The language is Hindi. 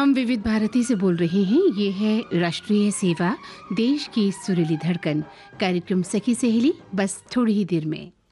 हम विविध भारती से बोल रहे हैं। ये है राष्ट्रीय सेवा, देश की सुरीली धड़कन, कार्यक्रम सखी सहेली, बस थोड़ी ही देर में।